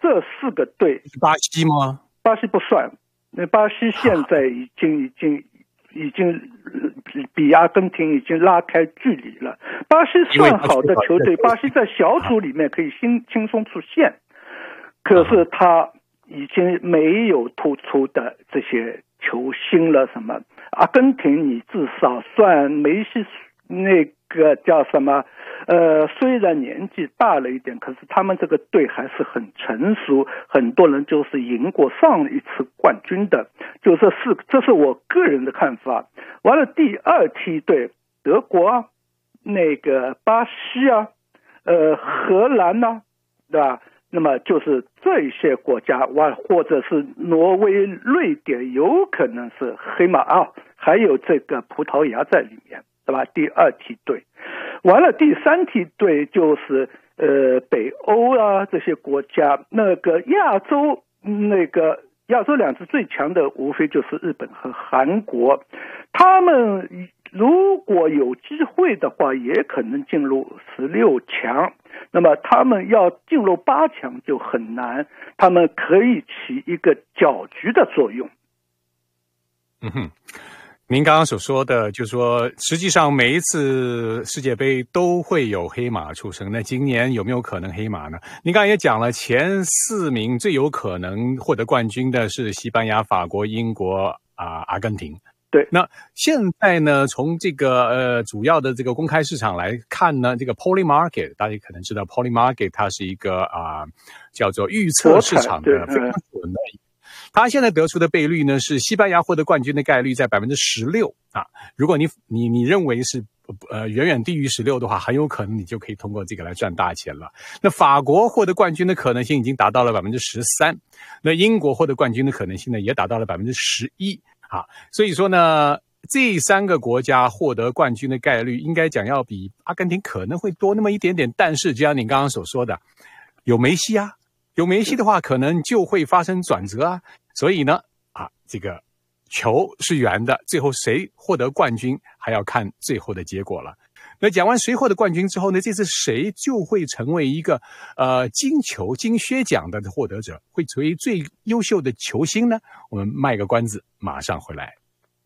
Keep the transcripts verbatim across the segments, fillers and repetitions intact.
这四个队， 巴西吗？ 巴西不算，那巴西现在已经已经已经比阿根廷已经拉开距离了。巴西算好的球队，巴西在小组里面可以轻轻松出线，可是他已经没有突出的这些球星了。什么阿根廷，你至少算梅西那个叫什么？呃，虽然年纪大了一点，可是他们这个队还是很成熟，很多人就是赢过上一次冠军的。就这四，这是我个人的看法。完了，第二梯队，德国啊，那个巴西啊，呃，荷兰呐、啊，对吧？那么就是这些国家，哇，或者是挪威、瑞典，有可能是黑马啊，还有这个葡萄牙在里面，对吧？第二梯队。完了，第三梯队就是呃北欧啊这些国家，那个亚洲那个亚洲两支最强的无非就是日本和韩国，他们如果有机会的话，也可能进入十六强。那么他们要进入八强就很难，他们可以起一个搅局的作用。 嗯哼。您刚刚所说的，就是说，实际上每一次世界杯都会有黑马出生。那今年有没有可能黑马呢？您刚刚也讲了，前四名最有可能获得冠军的是西班牙、法国、英国啊、呃、阿根廷。 对， 那现在呢，从这个呃主要的这个公开市场来看呢，这个 Polymarket 大家可能知道 Polymarket 它是一个啊、呃、叫做预测市场的非常准的。他现在得出的倍率呢是西班牙获得冠军的概率在百分之十六啊。如果你你你认为是呃远远低于十六的话，很有可能你就可以通过这个来赚大钱了。那法国获得冠军的可能性已经达到了百分之十三，那英国获得冠军的可能性呢也达到了百分之十一啊。所以说呢，这三个国家获得冠军的概率应该讲要比阿根廷可能会多那么一点点，但是就像你刚刚所说的，有梅西啊。有梅西的话，可能就会发生转折啊，所以呢，啊，这个球是圆的，最后谁获得冠军还要看最后的结果了。那讲完谁获得冠军之后呢，这次谁就会成为一个呃金球、金靴奖的获得者，会成为最优秀的球星呢？我们卖个关子，马上回来。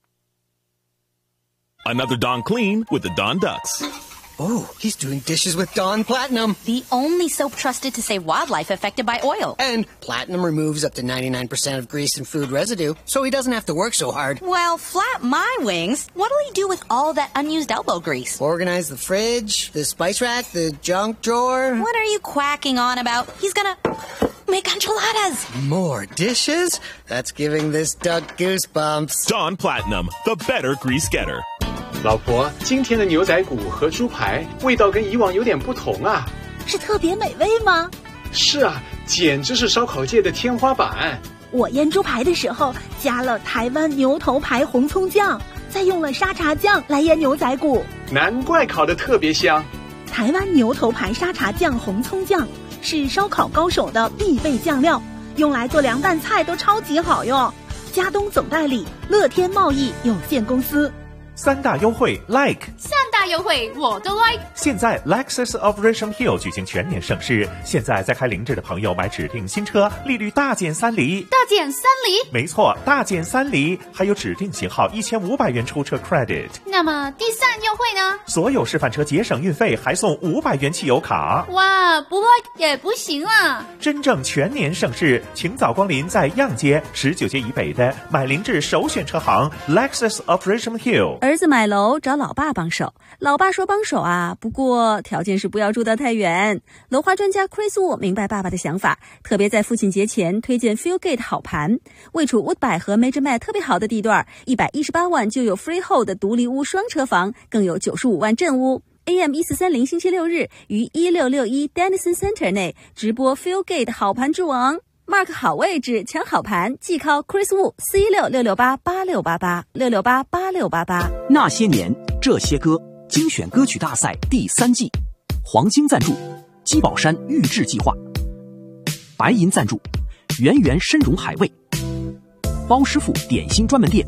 Another Dawn Clean with the Dawn Ducks. Oh, he's doing dishes with Dawn Platinum. The only soap trusted to save wildlife affected by oil. And Platinum removes up to ninety-nine percent of grease and food residue, so he doesn't have to work so hard. Well, flap my wings. What'll he do with all that unused elbow grease? Organize the fridge, the spice rack, the junk drawer. What are you quacking on about? He's gonna make enchiladas. More dishes? That's giving this duck goosebumps. Dawn Platinum, the better grease getter. 老婆，今天的牛仔骨和猪排味道跟以往有点不同啊。 是特别美味吗？ 是啊，简直是烧烤界的天花板。 我腌猪排的时候加了台湾牛头牌红葱酱，再用了沙茶酱来腌牛仔骨， 难怪烤得特别香。 台湾牛头牌沙茶酱红葱酱是烧烤高手的必备酱料，用来做凉拌菜都超级好用。佳东总代理乐天贸易有限公司。 三大优惠 like 三大优惠我都 like。 现在 Lexus of Richmond Hill 举行全年盛事，现在在开凌志的朋友买指定新车，利率大减三厘。 大减三厘？ 没错，大减三厘，还有指定型号一千五百元出车 credit。 那么第三优惠呢？ 所有示范车节省运费，还送五百元汽油卡。 哇，不 like 也不行啊！ 真正全年盛事，请早光临在样街十九街以北的买凌志首选车行 Lexus of Richmond Hill。 儿子买楼找老爸帮手，老爸说帮手啊，不过条件是不要住得太远。楼花专家 Chris Wu 明白爸爸的想法，特别在父亲节前推荐 Fieldgate 好盘，位处 Woodbine 和 Major Mad 特别好的地段，一百一十八万就有 Freehold 的独立屋双车房，更有九十五万正屋。A M 一四三零星期六日于一六六一 Dennison Center 内直播 Fieldgate 好盘之王。Mark 好位置抢好盘，即靠 Chris Wu 四一六六六八八六八八六六八八六八八。 那些年这些歌精选歌曲大赛第三季，黄金赞助基宝山预制计划，白银赞助圆圆参茸海味，包师傅点心专门店，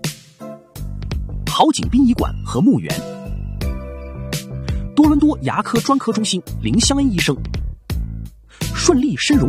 好景殡仪馆和墓园，多伦多牙科专科中心林香恩医生，顺利参茸